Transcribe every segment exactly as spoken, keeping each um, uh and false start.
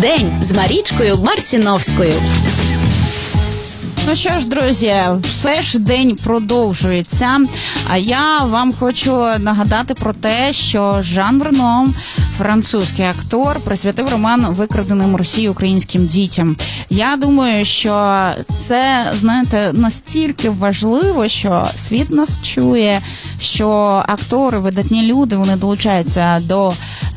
День з Марічкою Марціновською. Ну що ж, друзі, все ж день продовжується, а я вам хочу нагадати про те, що Жан Рено, французький актор, присвятив роман викраденим Росією українським дітям. Я думаю, що це, знаєте, настільки важливо, що світ нас чує, що актори, видатні люди, вони долучаються до,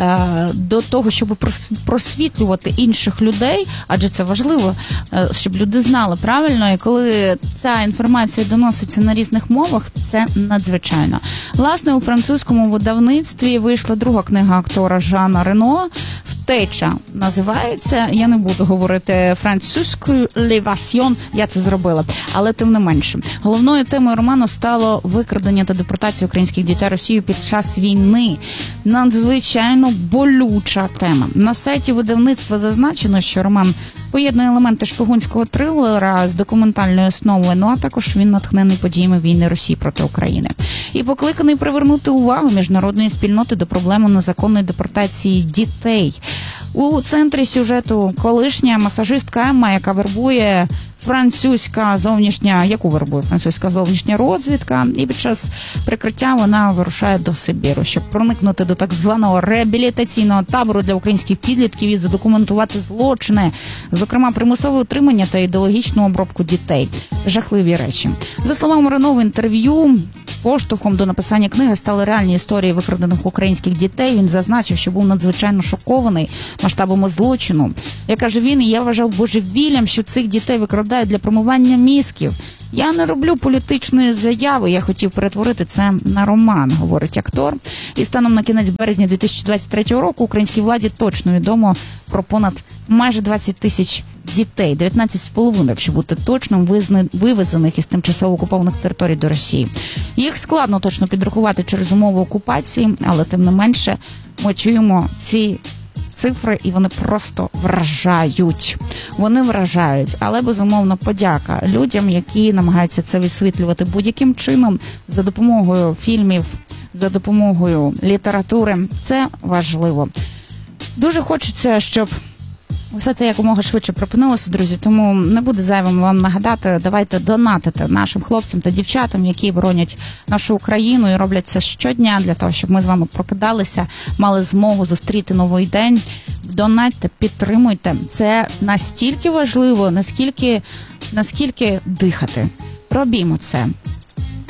до того, щоб просвітлювати інших людей, адже це важливо, щоб люди знали правильно. І коли ця інформація доноситься на різних мовах, це надзвичайно. Власне, у французькому видавництві вийшла друга книга актора Жана Рено «Втеча» називається. Я не буду говорити французькою «L'évasion», я це зробила, але тим не менше. Головною темою роману стало викрадення та депортація українських дітей Росією під час війни. Надзвичайно болюча тема. На сайті видавництва зазначено, що роман поєднує елементи шпигунського трилера з документальною основою, ну а також він натхнений подіями війни Росії проти України. І покликаний привернути увагу міжнародної спільноти до проблеми незаконної депортації дітей. У центрі сюжету колишня масажистка Емма, яка вербує французька зовнішня, яку вербує французька зовнішня розвідка, і під час прикриття вона вирушає до Сибіру, щоб проникнути до так званого реабілітаційного табору для українських підлітків і задокументувати злочини, зокрема примусове утримання та ідеологічну обробку дітей. Жахливі речі. За словами Рено в інтерв'ю, поштовхом до написання книги стали реальні історії викрадених українських дітей. Він зазначив, що був надзвичайно шокований масштабами злочину. Як каже він, я вважав божевіллям, що цих дітей викрадають для промивання мізків. Я не роблю політичної заяви, я хотів перетворити це на роман, говорить актор. І станом на кінець березня дві тисячі двадцять третього року українській владі точно відомо про понад майже двадцять тисяч дітей, дев'ятнадцять з половиною, якщо бути точним, вивезених із тимчасово окупованих територій до Росії. Їх складно точно підрахувати через умови окупації, але тим не менше ми чуємо ці цифри, і вони просто вражають. Вони вражають, але, безумовно, подяка людям, які намагаються це висвітлювати будь-яким чином, за допомогою фільмів, за допомогою літератури. Це важливо. Дуже хочеться, щоб все це якомога швидше припинилося, друзі, тому не буде зайвим вам нагадати, давайте донатити нашим хлопцям та дівчатам, які боронять нашу Україну і роблять це щодня для того, щоб ми з вами прокидалися, мали змогу зустріти новий день. Донатьте, підтримуйте. Це настільки важливо, наскільки, наскільки дихати. Робімо це.